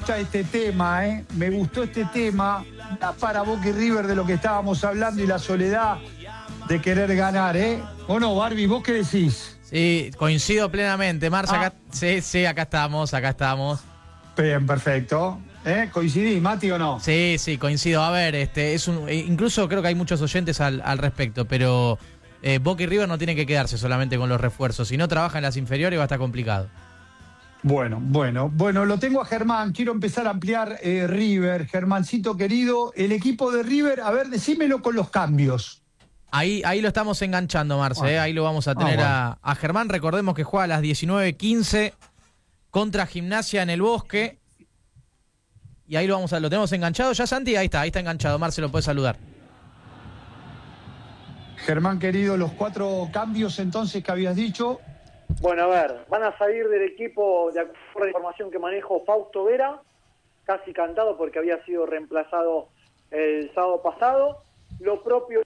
gusta este tema, ¿eh? Me gustó este tema. Da para Boca y River de lo que estábamos hablando y la soledad de querer ganar, ¿eh? ¿O no, Barbie? ¿Vos qué decís? Sí, coincido plenamente. Marce, acá, sí, acá estamos. Bien, perfecto. ¿Coincidís, Mati, o no? Sí, coincido. A ver, incluso creo que hay muchos oyentes al respecto, pero Boca y River no tienen que quedarse solamente con los refuerzos. Si no trabaja en las inferiores va a estar complicado. Bueno, lo tengo a Germán. Quiero empezar a ampliar River. Germancito querido, el equipo de River, a ver, decímelo con los cambios. Ahí lo estamos enganchando, Marce. Ahí lo vamos a tener a Germán. Recordemos que juega a las 19:15 contra Gimnasia en el Bosque. Y ahí lo tenemos enganchado ya, Santi. Ahí está enganchado. Marce lo puede saludar. Germán querido, los 4 cambios entonces que habías dicho. Bueno, a ver, van a salir del equipo, de acuerdo a la información que manejo, Fausto Vera, casi cantado porque había sido reemplazado el sábado pasado. Lo propio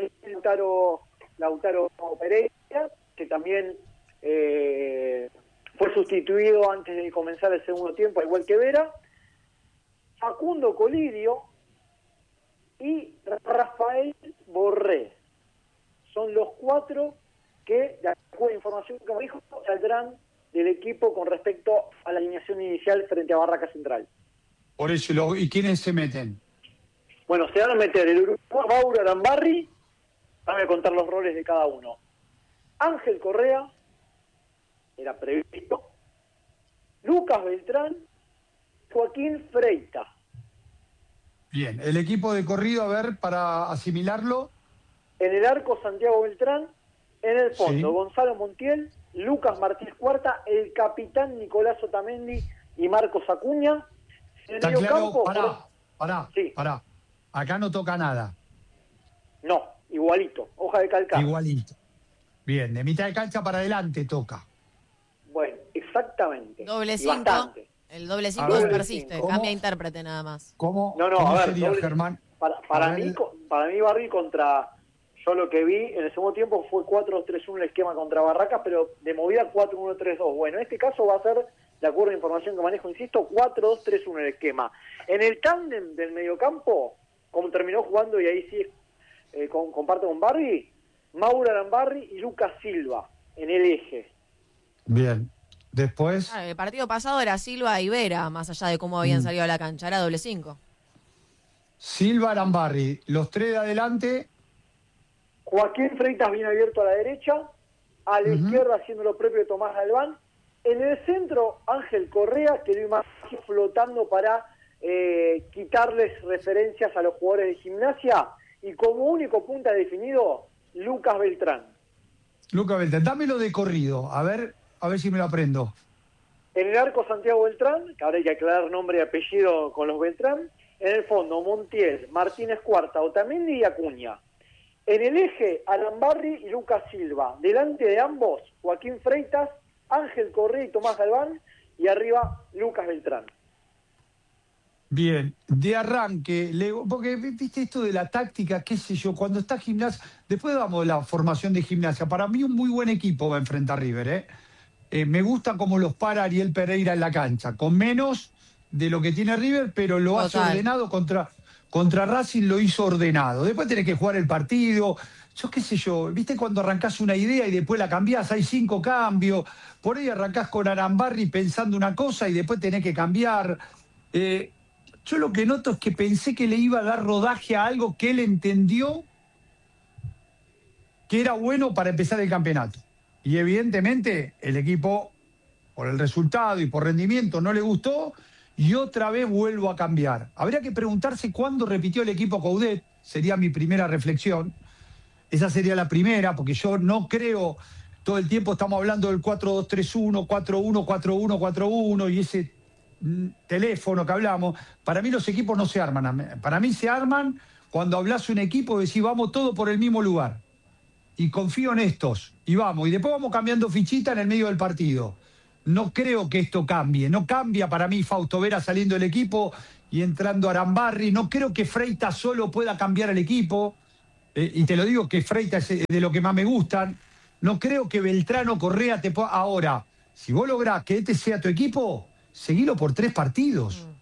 Lautaro Pereira, que también fue sustituido antes de comenzar el segundo tiempo, igual que Vera. Facundo Colidio y Rafael Borré. Son los 4 que, de acuerdo a la información que me dijo, saldrán del equipo con respecto a la alineación inicial frente a Barraca Central. Por eso, ¿y quiénes se meten? Bueno, se van a meter el uruguayo Mauro Arambarri, van a contar los roles de cada uno. Ángel Correa, era previsto. Lucas Beltrán, Joaquín Freita. Bien, el equipo de corrido, a ver, para asimilarlo. En el arco, Santiago Beltrán. En el fondo, sí. Gonzalo Montiel, Lucas Martínez Cuarta, el capitán Nicolás Otamendi y Marcos Acuña. En el medio campo, pará. Acá no toca nada. No, igualito, hoja de calcar. Igualito. Bien, de mitad de cancha para adelante toca. Bueno, exactamente. Doble 5. El doble 5 persiste, cambia intérprete nada más. ¿Cómo? No, ¿Cómo a ver, sería, Germán? Para mí Barry contra... Yo lo que vi en el segundo tiempo fue 4-2-3-1 el esquema contra Barracas, pero de movida 4-1-3-2. Bueno, en este caso va a ser, de acuerdo a la información que manejo, insisto, 4-2-3-1 el esquema. En el tándem del mediocampo, como terminó jugando, y ahí sí comparto con Barry, Mauro Arambarri y Lucas Silva en el eje. Bien. Después... el partido pasado era Silva y Vera, más allá de cómo habían salido a la cancha, era doble 5. Silva, Arambarri, los 3 de adelante... Joaquín Freitas bien abierto a la derecha, a la izquierda haciendo lo propio de Tomás Galván. En el centro, Ángel Correa, que lo imagino flotando para quitarles referencias a los jugadores de Gimnasia. Y como único punta definido, Lucas Beltrán. Dámelo de corrido, a ver si me lo aprendo. En el arco, Santiago Beltrán, que ahora hay que aclarar nombre y apellido con los Beltrán. En el fondo, Montiel, Martínez Cuarta, Otamendi y Acuña. En el eje, Arambarri y Lucas Silva. Delante de ambos, Joaquín Freitas, Ángel Correa y Tomás Galván. Y arriba, Lucas Beltrán. Bien, de arranque, porque viste esto de la táctica, qué sé yo, cuando está Gimnasia, después damos la formación de Gimnasia. Para mí un muy buen equipo va a enfrentar a River. Me gusta cómo los para Ariel Pereira en la cancha, con menos de lo que tiene River, pero lo hace ordenado contra Racing, lo hizo ordenado. Después tenés que jugar el partido. Yo qué sé yo, ¿viste cuando arrancás una idea y después la cambiás? Hay 5 cambios. Por ahí arrancás con Arambarri pensando una cosa y después tenés que cambiar. Yo lo que noto es que pensé que le iba a dar rodaje a algo que él entendió que era bueno para empezar el campeonato. Y evidentemente el equipo, por el resultado y por rendimiento, no le gustó. Y otra vez vuelvo a cambiar. Habría que preguntarse cuándo repitió el equipo Coudet, sería mi primera reflexión. Esa sería la primera, porque yo no creo, todo el tiempo estamos hablando del 4-2-3-1, 4-1, 4-1, 4-1, y ese teléfono que hablamos. Para mí los equipos no se arman. Para mí se arman cuando hablas un equipo y decís, vamos todos por el mismo lugar. Y confío en estos, y vamos. Y después vamos cambiando fichita en el medio del partido. No creo que esto cambie. No cambia para mí Fausto Vera saliendo del equipo y entrando Arambarri. No creo que Freitas solo pueda cambiar el equipo. Y te lo digo que Freitas es de lo que más me gustan. No creo que Beltrano Correa te pueda... Ahora, si vos lográs que este sea tu equipo, seguilo por 3 partidos.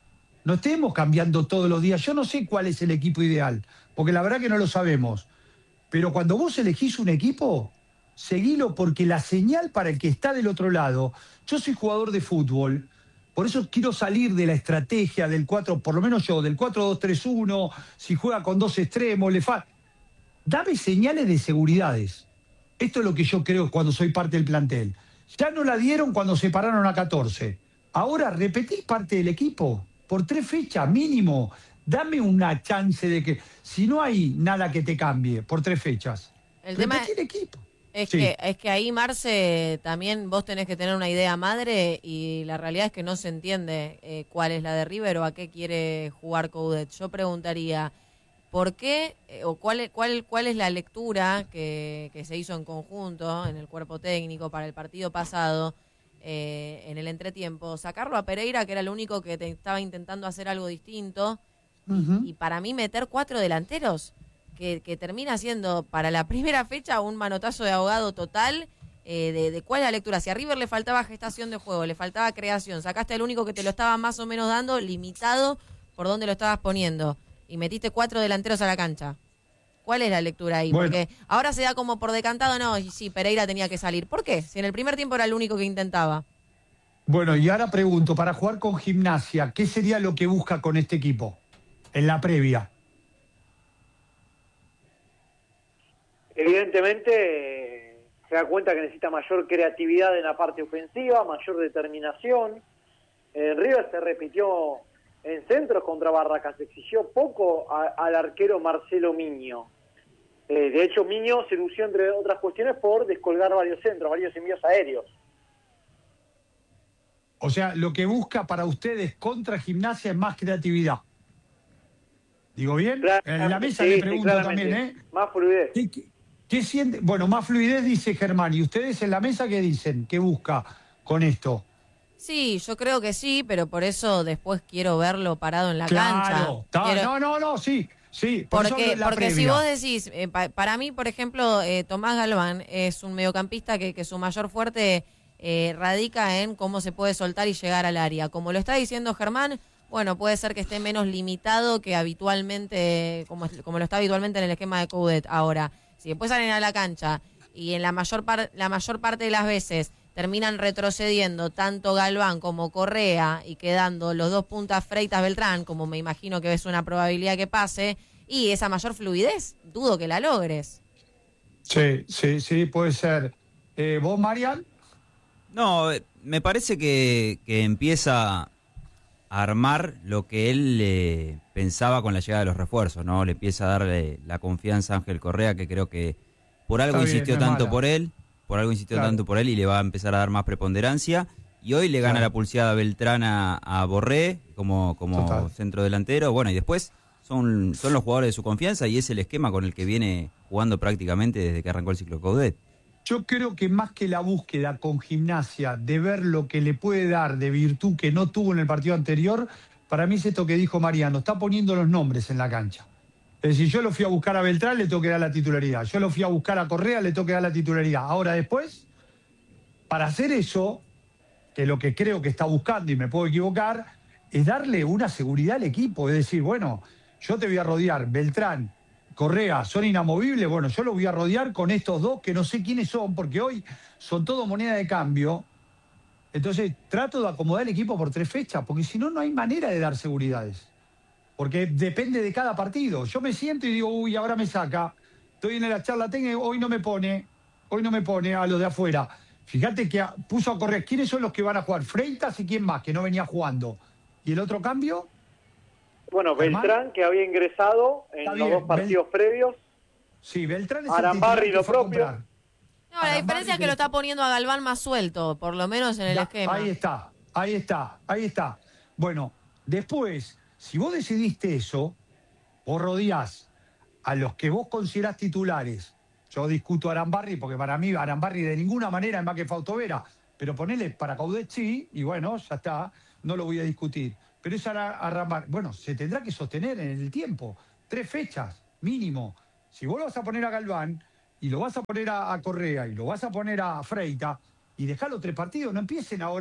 No estemos cambiando todos los días. Yo no sé cuál es el equipo ideal, porque la verdad que no lo sabemos. Pero cuando vos elegís un equipo, seguilo, porque la señal para el que está del otro lado, yo soy jugador de fútbol, por eso quiero salir de la estrategia del 4, por lo menos yo, del 4-2-3-1, si juega con dos extremos, dame señales de seguridades. Esto es lo que yo creo cuando soy parte del plantel. Ya no la dieron cuando se pararon a 14. Ahora repetí parte del equipo por 3 fechas mínimo. Dame una chance de que, si no hay nada que te cambie por 3 fechas, El repetí tema el equipo. es Sí. que ahí, Marce, también vos tenés que tener una idea madre y la realidad es que no se entiende cuál es la de River o a qué quiere jugar Coudet. Yo preguntaría, ¿por qué o cuál es la lectura que se hizo en conjunto en el cuerpo técnico para el partido pasado, en el entretiempo? Sacarlo a Pereira, que era el único que estaba intentando hacer algo distinto, y para mí meter 4 delanteros, que termina siendo para la primera fecha un manotazo de ahogado total. De cuál es la lectura. Si a River le faltaba gestación de juego, le faltaba creación, sacaste al único que te lo estaba más o menos dando, limitado por dónde lo estabas poniendo, y metiste 4 delanteros a la cancha. ¿Cuál es la lectura ahí? Bueno. Porque ahora se da como por decantado, no, y sí, Pereira tenía que salir. ¿Por qué? Si en el primer tiempo era el único que intentaba. Bueno, y ahora pregunto, para jugar con Gimnasia, ¿qué sería lo que busca con este equipo en la previa? Evidentemente se da cuenta que necesita mayor creatividad en la parte ofensiva, mayor determinación. River se repitió en centros contra Barracas, exigió poco al arquero Marcelo Miño. De hecho, Miño se lució, entre otras cuestiones, por descolgar varios centros, varios envíos aéreos. O sea, lo que busca para ustedes contra Gimnasia es más creatividad. ¿Digo bien? En la mesa Sí, le pregunto claramente. también, ¿eh? Más fluidez. ¿Qué siente? Bueno, más fluidez, dice Germán. ¿Y ustedes en la mesa qué dicen? ¿Qué busca con esto? Sí, yo creo que sí, pero por eso después quiero verlo parado en la Claro. cancha. No, sí. Por eso Porque, hablo de la porque si previa. vos decís, para mí, por ejemplo, Tomás Galván es un mediocampista que su mayor fuerte radica en cómo se puede soltar y llegar al área. Como lo está diciendo Germán, bueno, puede ser que esté menos limitado que habitualmente, como lo está habitualmente en el esquema de Coudet. Ahora, si después salen a la cancha y en la mayor parte de las veces terminan retrocediendo tanto Galván como Correa y quedando los dos puntas Freitas Beltrán, como me imagino que es una probabilidad que pase, y esa mayor fluidez, dudo que la logres. Sí, puede ser. ¿Vos, Marian? No, me parece que empieza a armar lo que él pensaba con la llegada de los refuerzos, ¿no? Le empieza a darle la confianza a Ángel Correa, que creo que por algo Está bien, insistió no es tanto mala. por algo insistió Claro. tanto por él y le va a empezar a dar más preponderancia. Y hoy le gana Claro. la pulseada Beltrán a Borré como Total. centro delantero. Bueno, y después son los jugadores de su confianza y es el esquema con el que viene jugando prácticamente desde que arrancó el ciclo Coudet. Yo creo que más que la búsqueda con Gimnasia de ver lo que le puede dar de virtud que no tuvo en el partido anterior, para mí es esto que dijo Mariano, está poniendo los nombres en la cancha. Es decir, yo lo fui a buscar a Beltrán, le tengo que dar la titularidad. Yo lo fui a buscar a Correa, le tengo que dar la titularidad. Ahora después, para hacer eso, que lo que creo que está buscando, y me puedo equivocar, es darle una seguridad al equipo. Es decir, bueno, yo te voy a rodear, Beltrán, Correa, son inamovibles, bueno, yo lo voy a rodear con estos dos que no sé quiénes son, porque hoy son todo moneda de cambio. Entonces trato de acomodar el equipo por 3 fechas, porque si no, no hay manera de dar seguridades. Porque depende de cada partido. Yo me siento y digo, uy, ahora me saca. Estoy en la charla técnica, hoy no me pone a los de afuera. Fíjate que puso a correr. ¿Quiénes son los que van a jugar? Freitas y quién más, que no venía jugando. ¿Y el otro cambio? Bueno, Germán. Beltrán, que había ingresado en Está los bien, dos partidos previos. Sí, Beltrán es Arambarri el titular lo que fue a propio. comprar. No, la diferencia es que lo está poniendo a Galván más suelto, por lo menos en el Ya, esquema. ahí está. Bueno, después, si vos decidiste eso, vos rodeás a los que vos considerás titulares. Yo discuto a Arambarri, porque para mí Arambarri de ninguna manera es más que Fautovera, pero ponele para Coudet sí, y bueno, ya está, no lo voy a discutir. Pero es Arambarri. Bueno, se tendrá que sostener en el tiempo. 3 fechas, mínimo. Si vos lo vas a poner a Galván, y lo vas a poner a Correa, y lo vas a poner a Freita, y dejá los 3 partidos, no empiecen ahora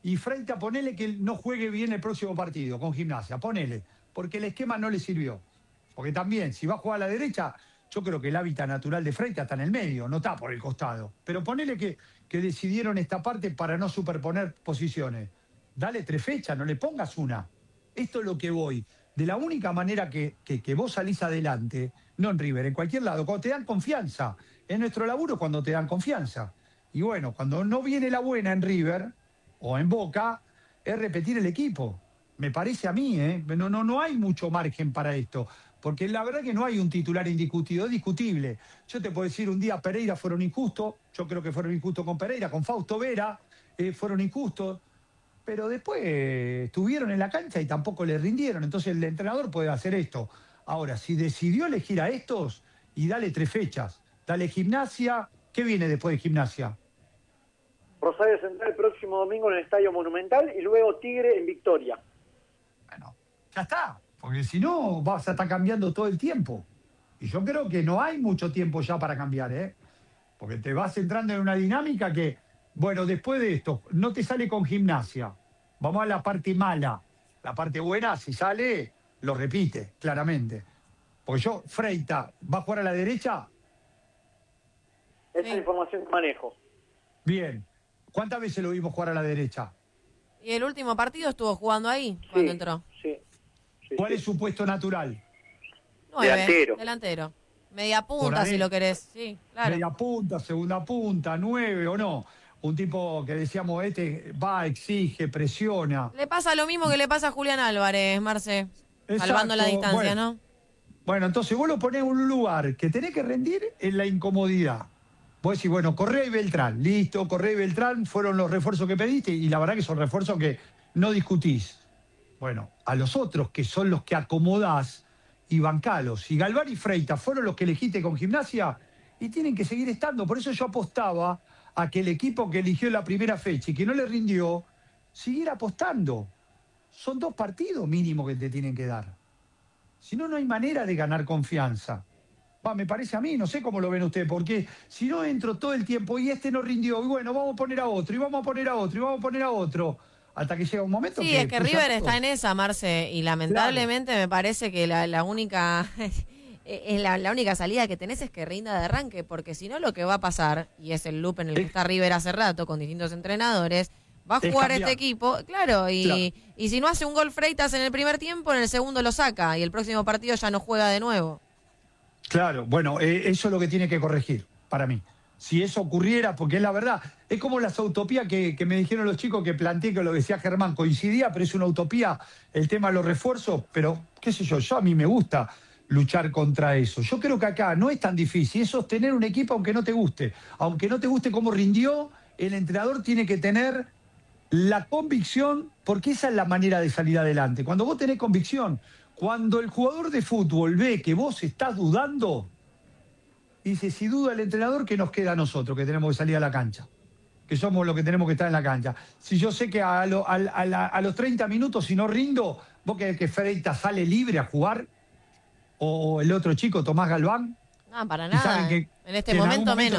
y Freitas ponele que no juegue bien el próximo partido con Gimnasia, ponele, porque el esquema no le sirvió. Porque también, si va a jugar a la derecha, yo creo que el hábitat natural de Freitas está en el medio, no está por el costado. Pero ponele que decidieron esta parte para no superponer posiciones. Dale 3 fechas, no le pongas una. Esto es lo que voy. De la única manera que vos salís adelante, no en River, en cualquier lado, cuando te dan confianza. En nuestro laburo cuando te dan confianza. Y bueno, cuando no viene la buena en River o en Boca, es repetir el equipo. Me parece a mí, ¿eh? No hay mucho margen para esto. Porque la verdad que no hay un titular indiscutido, es discutible. Yo te puedo decir, un día Pereira fueron injustos, yo creo que fueron injustos con Pereira, con Fausto Vera, fueron injustos, pero después estuvieron en la cancha y tampoco le rindieron. Entonces el entrenador puede hacer esto. Ahora, si decidió elegir a estos, y dale 3 fechas, dale Gimnasia, ¿qué viene después de Gimnasia? Rosario Central el próximo domingo en el Estadio Monumental y luego Tigre en Victoria. Bueno, ya está. Porque si no, vas a estar cambiando todo el tiempo. Y yo creo que no hay mucho tiempo ya para cambiar, ¿eh? Porque te vas entrando en una dinámica que, bueno, después de esto, no te sale con Gimnasia. Vamos a la parte mala. La parte buena, si sale, lo repite, claramente. Porque yo, Freitas, ¿va a jugar a la derecha? Esa es la información que manejo. Bien. ¿Cuántas veces lo vimos jugar a la derecha? Y el último partido estuvo jugando ahí, cuando entró. Sí. ¿Cuál es su puesto natural? 9, delantero. Media punta, si lo querés. Sí, claro. Media punta, segunda punta, 9 o no. Un tipo que decíamos, va, exige, presiona. Le pasa lo mismo que le pasa a Julián Álvarez, Marce. Salvando la distancia, bueno, ¿no? Bueno, entonces vos lo ponés en un lugar que tenés que rendir en la incomodidad. Vos decís, bueno, Correa y Beltrán, listo, Correa y Beltrán fueron los refuerzos que pediste y la verdad que son refuerzos que no discutís. Bueno, a los otros que son los que acomodás y bancalos. Y Galván y Freitas fueron los que elegiste con Gimnasia y tienen que seguir estando. Por eso yo apostaba a que el equipo que eligió la primera fecha y que no le rindió, siguiera apostando. Son 2 partidos mínimo que te tienen que dar. Si no, no hay manera de ganar confianza. Me parece a mí, no sé cómo lo ven ustedes, porque si no entro todo el tiempo y este no rindió, y bueno, vamos a poner a otro, y vamos a poner a otro, y vamos a poner a otro. Hasta que llega un momento sí, es que River está en esa, Marce, y lamentablemente me parece que la única es la única salida que tenés es que rinda de arranque, porque si no lo que va a pasar, y es el loop en el que está River hace rato, con distintos entrenadores, va a jugar este equipo, claro, y si no hace un gol Freitas en el primer tiempo, en el segundo lo saca, y el próximo partido ya no juega de nuevo. Claro, bueno, eso es lo que tiene que corregir, para mí. Si eso ocurriera, porque es la verdad, es como las utopías que me dijeron los chicos que planteé, que lo decía Germán, coincidía, pero es una utopía el tema de los refuerzos, pero qué sé yo a mí me gusta luchar contra eso. Yo creo que acá no es tan difícil, es sostener un equipo aunque no te guste cómo rindió, el entrenador tiene que tener la convicción, porque esa es la manera de salir adelante. Cuando vos tenés convicción, cuando el jugador de fútbol ve que vos estás dudando, dice, si duda el entrenador, ¿qué nos queda a nosotros que tenemos que salir a la cancha? Que somos los que tenemos que estar en la cancha. Si yo sé que a los 30 minutos, si no rindo, ¿vos querés que Freitas sale libre a jugar? ¿O el otro chico, Tomás Galván? No, para nada. En este momento menos.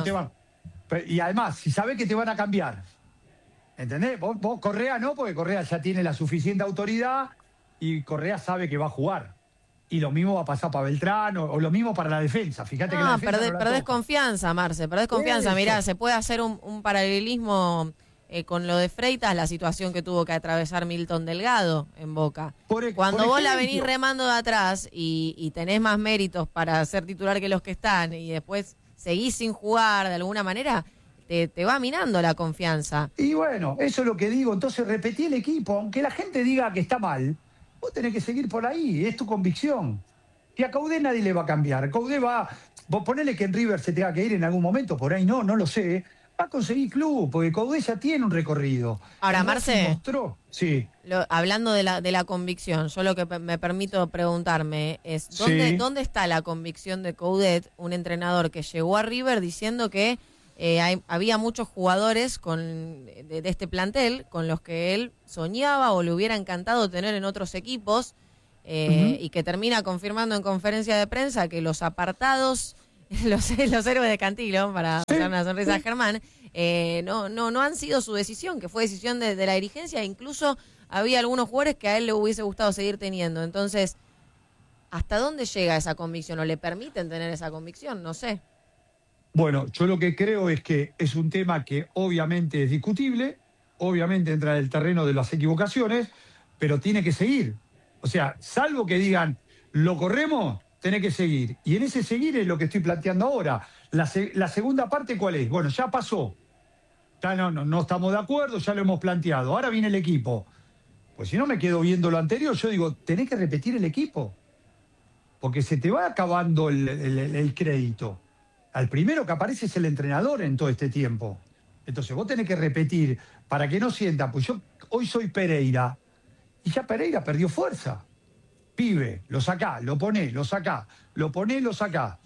Y además, si sabés que te van a cambiar, ¿entendés? Vos Correa no, porque Correa ya tiene la suficiente autoridad y Correa sabe que va a jugar. Y lo mismo va a pasar para Beltrán o lo mismo para la defensa. Fíjate que la defensa perdés confianza, Marce, perdés confianza. Mirá, se puede hacer un paralelismo con lo de Freitas, la situación que tuvo que atravesar Milton Delgado en Boca. Cuando vos la venís remando de atrás y tenés más méritos para ser titular que los que están y después seguís sin jugar de alguna manera, te va minando la confianza. Y bueno, eso es lo que digo. Entonces repetí el equipo, aunque la gente diga que está mal, vos tenés que seguir por ahí, es tu convicción. Y a Coudet nadie le va a cambiar. Coudet vos ponele que en River se tenga que ir en algún momento, por ahí no lo sé. Va a conseguir club, porque Coudet ya tiene un recorrido. Ahora, Marce, mostró, sí. Hablando de la convicción, yo lo que me permito preguntarme es, ¿dónde está la convicción de Coudet, un entrenador que llegó a River diciendo que había muchos jugadores de este plantel con los que él soñaba o le hubiera encantado tener en otros equipos y que termina confirmando en conferencia de prensa que los apartados, los héroes de Cantilo, para hacer una sonrisa a Germán, no han sido su decisión, que fue decisión de la dirigencia. Incluso había algunos jugadores que a él le hubiese gustado seguir teniendo. Entonces, ¿hasta dónde llega esa convicción? ¿O le permiten tener esa convicción? No sé. Bueno, yo lo que creo es que es un tema que obviamente es discutible, obviamente entra en el terreno de las equivocaciones, pero tiene que seguir. O sea, salvo que digan, lo corremos, tiene que seguir. Y en ese seguir es lo que estoy planteando ahora. La segunda parte, ¿cuál es? Bueno, ya pasó. Ya no estamos de acuerdo, ya lo hemos planteado. Ahora viene el equipo. Pues si no me quedo viendo lo anterior, yo digo, tenés que repetir el equipo. Porque se te va acabando el crédito. Al primero que aparece es el entrenador en todo este tiempo. Entonces vos tenés que repetir para que no sientan, pues yo hoy soy Pereira y ya Pereira perdió fuerza. Pibe, lo sacá, lo ponés, lo sacá, lo ponés, lo sacá.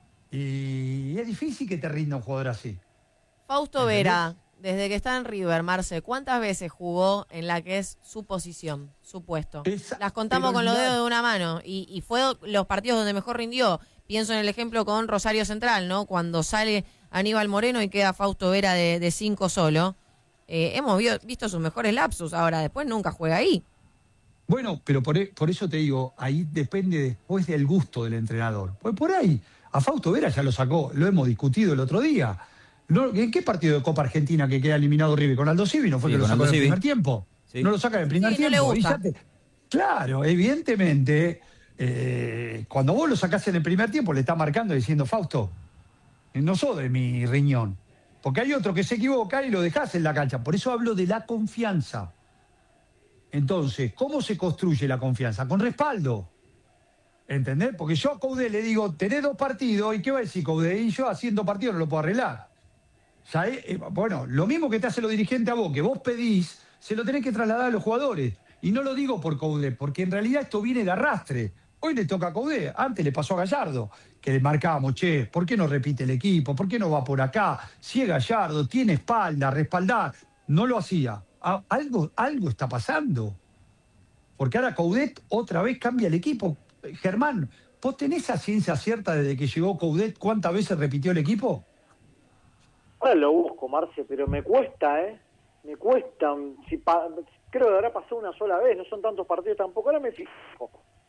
Y es difícil que te rinda un jugador así. Fausto Vera, desde que está en River, Marce, ¿cuántas veces jugó en la que es su posición, su puesto? Las contamos con los dedos de una mano y fue los partidos donde mejor rindió. Pienso en el ejemplo con Rosario Central, ¿no? Cuando sale Aníbal Moreno y queda Fausto Vera de 5 solo. Hemos visto sus mejores lapsus, ahora después nunca juega ahí. Bueno, pero por eso te digo, ahí depende después del gusto del entrenador. Pues por ahí, a Fausto Vera ya lo sacó, lo hemos discutido el otro día. ¿En qué partido de Copa Argentina que queda eliminado River? ¿Con Aldo Civi no fue que lo sacó en el primer tiempo? Sí. ¿No lo saca en el primer tiempo? No le gusta. Claro, evidentemente, cuando vos lo sacás en el primer tiempo, le está marcando diciendo, Fausto, no sos de mi riñón. Porque hay otro que se equivoca y lo dejás en la cancha. Por eso hablo de la confianza. Entonces, ¿cómo se construye la confianza? Con respaldo. ¿Entendés? Porque yo a Coudet le digo, tenés 2 partidos, ¿y qué va a decir Coudet? Y yo haciendo partidos no lo puedo arreglar. Ya bueno, lo mismo que te hace los dirigentes a vos, que vos pedís, se lo tenés que trasladar a los jugadores. Y no lo digo por Coudet, porque en realidad esto viene de arrastre. Hoy le toca a Coudet, antes le pasó a Gallardo, que le marcábamos, che, ¿por qué no repite el equipo? ¿Por qué no va por acá? Si es Gallardo, tiene espalda, respaldar. No lo hacía. Algo está pasando. Porque ahora Coudet otra vez cambia el equipo. Germán, ¿vos tenés esa ciencia cierta desde que llegó Coudet cuántas veces repitió el equipo? Ahora lo busco, Marce, pero me cuesta, Me cuesta. Creo que habrá pasado una sola vez, no son tantos partidos tampoco, ahora me fijo.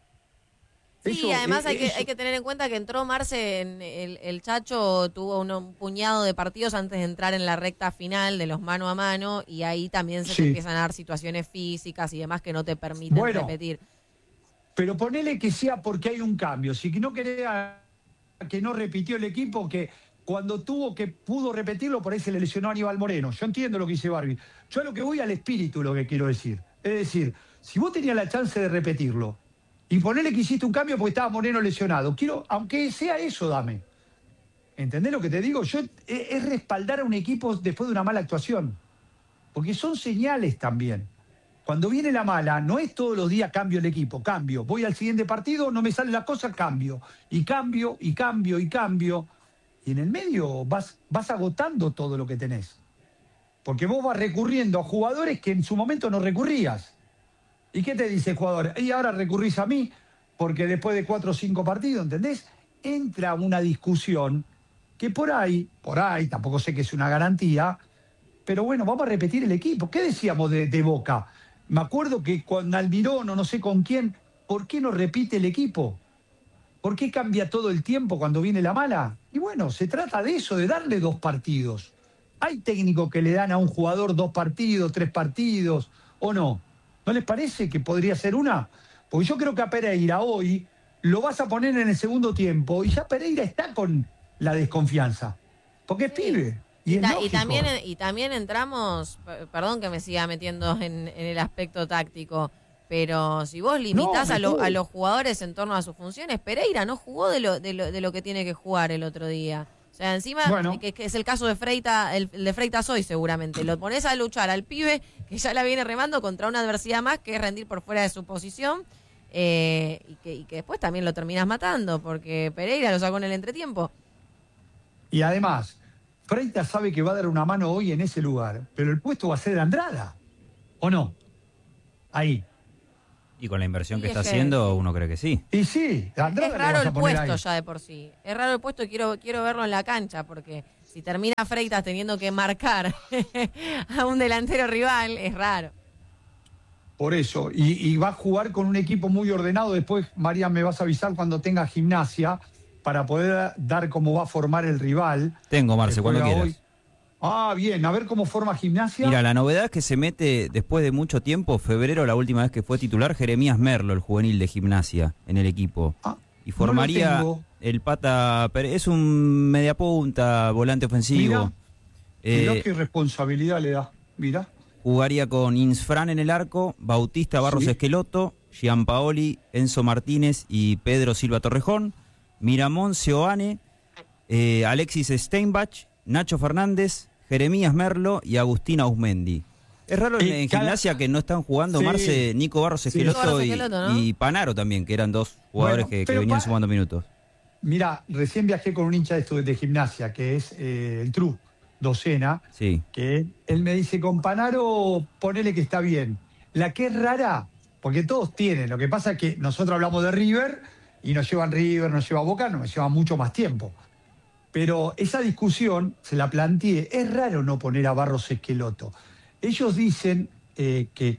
Sí, además hay que tener en cuenta que entró Marce, el Chacho tuvo un puñado de partidos antes de entrar en la recta final de los mano a mano y ahí también se te empiezan a dar situaciones físicas y demás que no te permiten repetir. Pero ponele que sea porque hay un cambio. Si no querés que no repitió el equipo, que cuando pudo repetirlo, por ahí se le lesionó a Aníbal Moreno. Yo entiendo lo que dice Barbie. Yo a lo que voy al espíritu, lo que quiero decir. Es decir, si vos tenías la chance de repetirlo, y ponele que hiciste un cambio porque estaba Moreno lesionado. Aunque sea eso, dame. ¿Entendés lo que te digo? Es respaldar a un equipo después de una mala actuación. Porque son señales también. Cuando viene la mala, no es todos los días cambio el equipo, cambio. Voy al siguiente partido, no me salen las cosas, cambio. Y cambio, y cambio, y cambio. Y en el medio vas agotando todo lo que tenés. Porque vos vas recurriendo a jugadores que en su momento no recurrías. ¿Y qué te dice el jugador? Y ahora recurrís a mí, porque después de 4 o 5 partidos, ¿entendés? Entra una discusión que por ahí, tampoco sé que es una garantía, pero bueno, vamos a repetir el equipo. ¿Qué decíamos de Boca? Me acuerdo que con Almirón o no sé con quién, ¿por qué no repite el equipo? ¿Por qué cambia todo el tiempo cuando viene la mala? Y bueno, se trata de eso, de darle 2 partidos. Hay técnicos que le dan a un jugador 2 partidos, 3 partidos, ¿o no? ¿No les parece que podría ser una? Porque yo creo que a Pereira hoy lo vas a poner en el segundo tiempo y ya Pereira está con la desconfianza. Porque es pibe. Y también entramos, perdón que me siga metiendo en el aspecto táctico, pero si vos limitás a los jugadores en torno a sus funciones, Pereira no jugó de lo que tiene que jugar el otro día. O sea, encima, que es el caso de Freita, el de Freitas hoy seguramente. Lo pones a luchar al pibe que ya la viene remando contra una adversidad más que es rendir por fuera de su posición y que después también lo terminas matando porque Pereira lo sacó en el entretiempo. Y además, Freitas sabe que va a dar una mano hoy en ese lugar, pero el puesto va a ser de Andrada, ¿o no? Ahí. Y con la inversión que está haciendo, uno cree que sí. Y sí, Andrada es raro el puesto ahí. Ya de por sí. Es raro el puesto y quiero verlo en la cancha, porque Si termina Freitas teniendo que marcar a un delantero rival, es raro. Por eso, y va a jugar con un equipo muy ordenado. Después, María, me vas a avisar cuando tenga Gimnasia para poder dar cómo va a formar el rival. Tengo, Marce, cuando quieras. Hoy. Ah, bien, a ver cómo forma Gimnasia. Mira, la novedad es que se mete después de mucho tiempo, febrero, la última vez que fue titular, Jeremías Merlo, el juvenil de Gimnasia, en el equipo. Y formaría el Pata Pérez. Es un mediapunta, volante ofensivo. Mirá qué responsabilidad le da. Mirá. Jugaría con Insfran en el arco, Bautista Barros Esqueloto, Gianpaoli, Enzo Martínez y Pedro Silva Torrejón, Miramón Seoane, Alexis Steinbach, Nacho Fernández, Jeremías Merlo y Agustín Ausmendi. Es raro en Gimnasia que no están jugando, Marce, Nico Barros Esqueloto y Panaro también, que eran dos jugadores que venían sumando minutos. Mira, recién viajé con un hincha de Gimnasia, que es el Tru Docena, que él me dice, con Panaro ponele que está bien. La que es rara, porque todos tienen, lo que pasa es que nosotros hablamos de River y nos llevan River, nos lleva Boca, nos lleva mucho más tiempo. Pero esa discusión se la planteé, es raro no poner a Barros Esqueloto. Ellos dicen que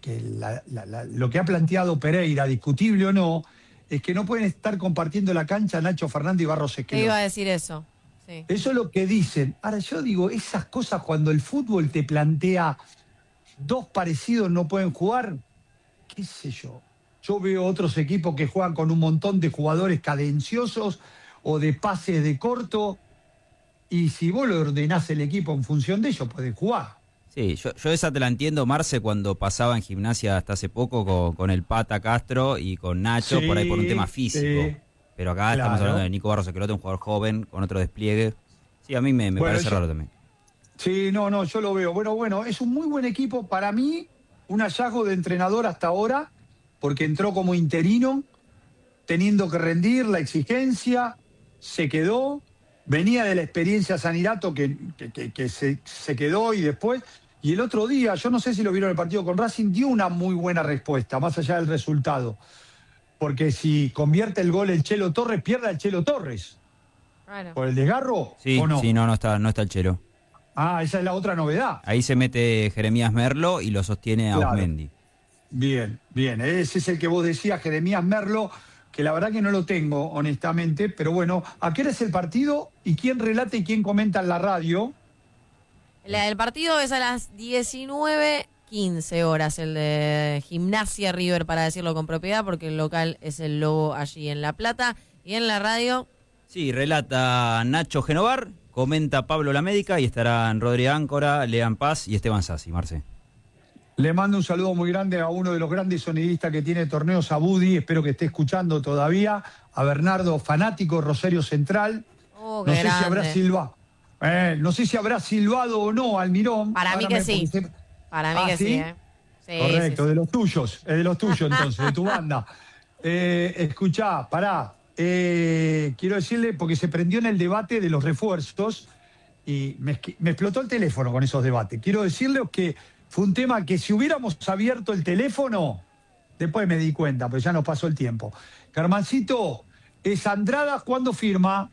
lo que ha planteado Pereira, discutible o no, es que no pueden estar compartiendo la cancha Nacho Fernández y Barros Esqueloto. Te iba a decir eso. Sí. Eso es lo que dicen. Ahora yo digo, esas cosas cuando el fútbol te plantea dos parecidos no pueden jugar, qué sé yo. Yo veo otros equipos que juegan con un montón de jugadores cadenciosos o de pases de corto, y si vos lo ordenás el equipo en función de ellos, podés jugar. Sí, yo esa te la entiendo, Marce, cuando pasaba en Gimnasia hasta hace poco con el Pata Castro y con Nacho, por ahí por un tema físico. Sí. Pero acá estamos hablando de Nico Barros Esqueloto, un jugador joven, con otro despliegue. Sí, a mí me parece raro también. Sí, no, yo lo veo. Bueno, es un muy buen equipo. Para mí, un hallazgo de entrenador hasta ahora, porque entró como interino, teniendo que rendir la exigencia, se quedó, venía de la experiencia Sanirato que se quedó y después... Y el otro día, yo no sé si lo vieron en el partido con Racing, dio una muy buena respuesta, más allá del resultado. Porque si convierte el gol el Chelo Torres, pierde el Chelo Torres. Claro. ¿Por el desgarro o no? Sí, no está el Chelo. Ah, esa es la otra novedad. Ahí se mete Jeremías Merlo y lo sostiene Ausmendi. Bien. Ese es el que vos decías, Jeremías Merlo, que la verdad que no lo tengo, honestamente. Pero bueno, ¿a qué hora es el partido? ¿Y quién relata y quién comenta en la radio? El partido es a las 19:15 horas, el de Gimnasia River, para decirlo con propiedad, porque el local es el Lobo allí en La Plata. Y en la radio... Sí, relata Nacho Genovar, comenta Pablo Lamédica y estarán Rodri Áncora, Lean Paz y Esteban Sassi, Marce. Le mando un saludo muy grande a uno de los grandes sonidistas que tiene torneos, a Budi, espero que esté escuchando todavía, a Bernardo, fanático, Rosario Central. No sé si habrá silbado. No sé si habrá silbado o no Almirón. Para mí que sí. Para mí que sí. Sí, correcto, sí. De los tuyos. Es de los tuyos entonces, de tu banda. Escuchá, pará. Quiero decirle, porque se prendió en el debate de los refuerzos y me explotó el teléfono con esos debates. Quiero decirle que fue un tema que si hubiéramos abierto el teléfono, después me di cuenta, pero ya nos pasó el tiempo. Germancito, ¿es Andrada cuándo firma?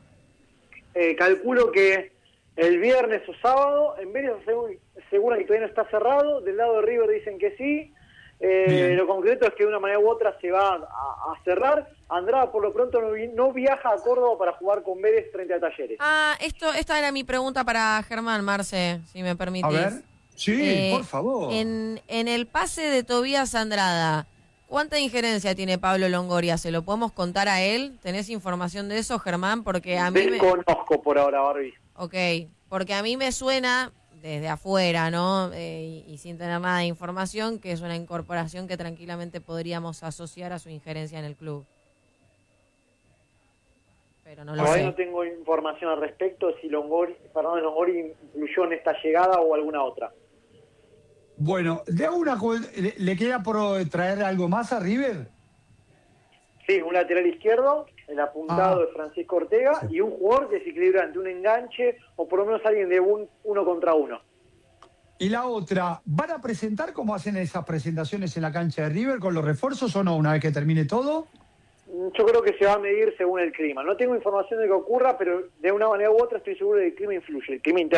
Calculo que el viernes o sábado. En Vélez aseguran que todavía no está cerrado. Del lado de River dicen que sí. Lo concreto es que de una manera u otra se va a cerrar. Andrada por lo pronto no viaja a Córdoba para jugar con Vélez frente a Talleres. Esta era mi pregunta para Germán, Marce, si me permitís. A ver, sí, por favor. En el pase de Tobías Andrada, ¿cuánta injerencia tiene Pablo Longoria? ¿Se lo podemos contar a él? ¿Tenés información de eso, Germán? Porque a mí Desconozco por ahora, Barbie. Ok, porque a mí me suena desde afuera, ¿no? Y sin tener nada de información, que es una incorporación que tranquilamente podríamos asociar a su injerencia en el club. Pero no lo sé. No tengo información al respecto si Longoria incluyó en esta llegada o alguna otra. Bueno, ¿le queda por traer algo más a River? Sí, un lateral izquierdo, el apuntado de Francisco Ortega, y un jugador desequilibrante, un enganche, o por lo menos alguien de uno contra uno. Y la otra, ¿van a presentar como hacen esas presentaciones en la cancha de River con los refuerzos o no, una vez que termine todo? Yo creo que se va a medir según el clima. No tengo información de que ocurra, pero de una manera u otra estoy seguro de que el clima influye. El clima interno.